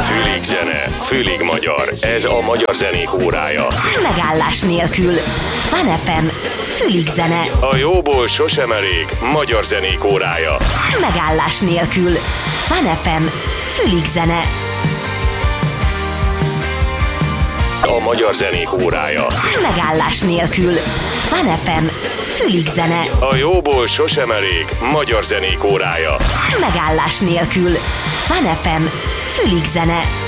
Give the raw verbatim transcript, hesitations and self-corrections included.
Fülig zene, fülig magyar. Ez a magyar zenék órája. Megállás nélkül. Fun ef em, fülig zene. A jóból sosem elég, magyar zenék órája. Megállás nélkül. Fun ef em, fülig zene. A magyar zenék órája. Megállás nélkül. Fun ef em, fülig zene. A jóból sosem elég, magyar zenék órája. Megállás nélkül. Fun ef em, fülig zene.